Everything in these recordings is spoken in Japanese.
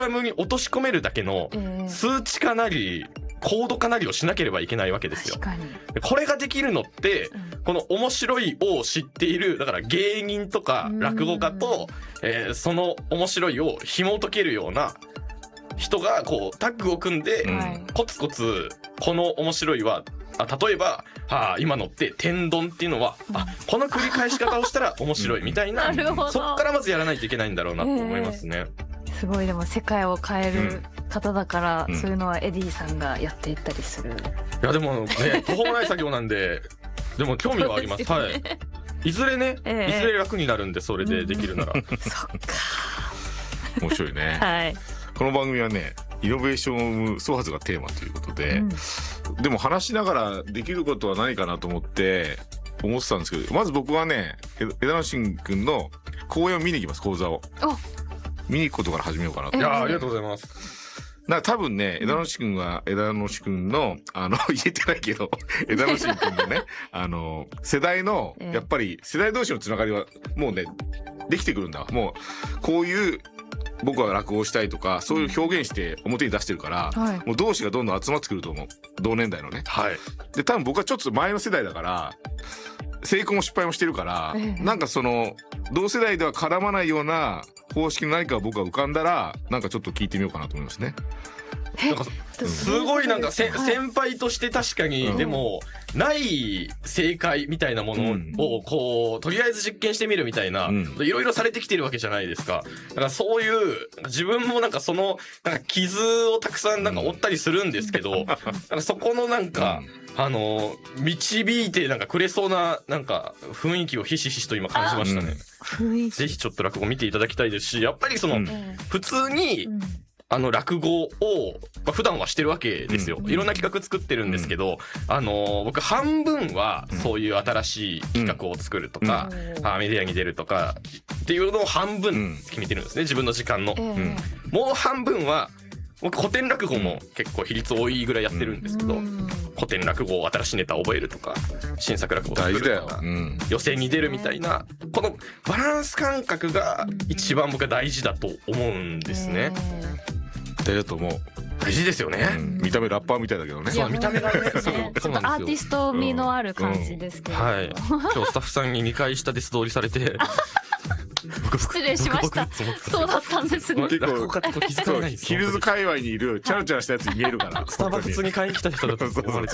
ムに落とし込めるだけの数値かなりコードかなりをしなければいけないわけですよ。 確かに。 これができるのってこの面白いを知っているだから芸人とか落語家とその面白いを紐解けるような人がこうタッグを組んでコツコツこの面白いは例えば今のって天丼っていうのはこの繰り返し方をしたら面白いみたいなそっからまずやらないといけないんだろうなと思いますね。 すごい。でも世界を変える方だから、そういうのはエディさんがやっていったりする。 いやでもね途方もない作業なんででも興味はあります。はい。いずれね、いずれ楽になるんでそれでできるなら。 そっか。 面白いね。 はい。 この番組はね、イノベーションを生む創発がテーマということで、でも話しながらできることは何かなと思ってたんですけど、まず僕はね、枝野真君の講演を見に行きます。講座を見に行くことから始めようかなと。 いやありがとうございます。 多分ね、枝野君は枝野君の言えてないけど枝野君のね世代のやっぱり世代同士のつながりはもうねできてくるんだ。もうこういう僕は落語をしたいとかそういう表現して表に出してるから、もう同志がどんどん集まってくると思う。同年代のね。 はい。 で多分僕はちょっと前の世代だから成功も失敗もしてるから、なんかその同世代では絡まないような方式の何かが僕が浮かんだらなんかちょっと聞いてみようかなと思いますね。 なんかすごいなんか先輩として確かにでもない正解みたいなものをこうとりあえず実験してみるみたいないろいろされてきてるわけじゃないですか。だからそういう自分もなんかそのなんか傷をたくさんなんか負ったりするんですけど、なんかそこのなんか導いてなんかくれそうななんか雰囲気をひしひしと今感じましたね。ぜひちょっと落語見ていただきたいですし、やっぱりその普通に落語を普段はしてるわけですよ。いろんな企画作ってるんですけど、僕半分はそういう新しい企画を作るとか、メディアに出るとかっていうのを半分決めてるんですね、自分の時間の。もう半分は僕古典落語も結構比率多いぐらいやってるんですけど、古典落語を新しいネタを覚えるとか新作落語を作るとか予選に出るみたいなこのバランス感覚が一番僕は大事だと思うんですね。 大事だと思う。 大事ですよね。 見た目ラッパーみたいだけどね。 そう見た目がね、 ちょっとアーティスト味のある感じですけど。 はい。今日スタッフさんに2回下で素通りされて。 失礼しました。そうだったんですね。 結構ヒルズ界隈にいるチャラチャラしたやつに見えるからスタバ普通に買いに来た人だと思われて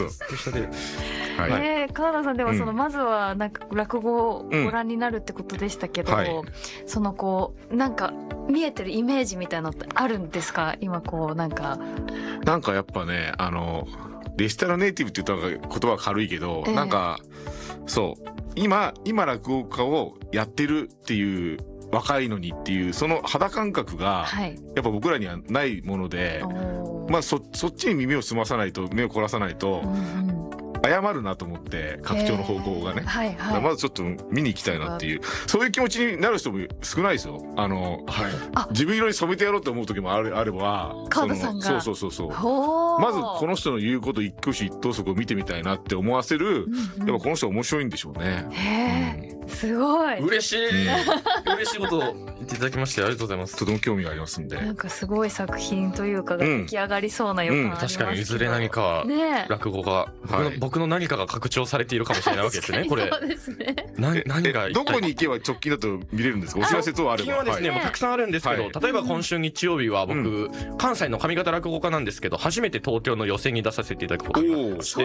金田さんでもそのまずはなんか落語をご覧になるってことでしたけど、そのこうなんか見えてるイメージみたいなのってあるんですか？今こうなんかやっぱねデジタルネイティブって言ったら言葉は軽いけど、なんかそう今落語家をやってるっていう若いのにっていうその肌感覚がやっぱ僕らにはないもので、そっちに耳を澄まさないと目を凝らさないと謝るなと思って、拡張の方向がね、まずちょっと見に行きたいなっていうそういう気持ちになる人も少ないですよ。自分色に染めてやろうと思う時もあれば川田さんがそうまずこの人の言うこと一挙手一投足を見てみたいなって思わせる、やっぱこの人面白いんでしょうね。 すごい嬉しい嬉しいことを言っていただきましてありがとうございます。 とても興味がありますんで、 なんかすごい作品というかが出来上がりそうな予感ありますけど、 確かにいずれ何か落語が僕の何かが拡張されているかもしれないわけですね。これそうですね。 何がどこに行けば直近だと見れるんですか？お知らせ等あれば。 直近はですね、もうたくさんあるんですけど、例えば今週日曜日は僕関西の上方落語家なんですけど、初めて東京の寄席に出させていただくことになりまして、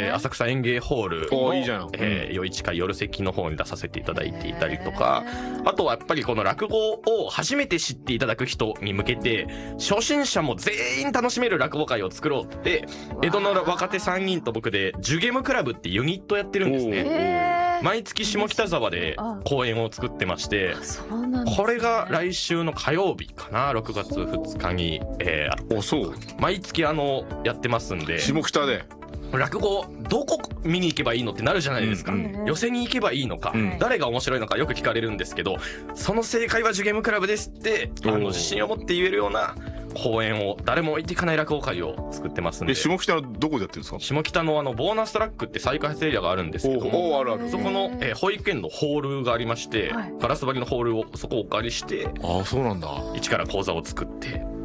浅草演芸ホールの夜市会夜席の方に出させていただいていたりとか、あとはやっぱりこの落語を初めて知っていただく人に向けて初心者も全員楽しめる落語会を作ろうって江戸の若手3人と僕でジュゲムクラブってユニットやってるんですね。毎月下北沢で公演を作ってまして、これが来週の火曜日かな、6月2日に毎月やってますんで、 下北で落語どこ見に行けばいいのってなるじゃないですか。寄席に行けばいいのか、誰が面白いのかよく聞かれるんですけど、その正解はジュゲムクラブですって自信を持って言えるような公演を誰も置いていかない落語会を作ってますんで。 下北のどこでやってるんですか？ 下北のボーナストラックって再開発エリアがあるんですけども、 あるある。 そこの、保育園のホールがありまして、ガラス張りのホールをそこをお借りして、 ああそうなんだ。 一から講座を作って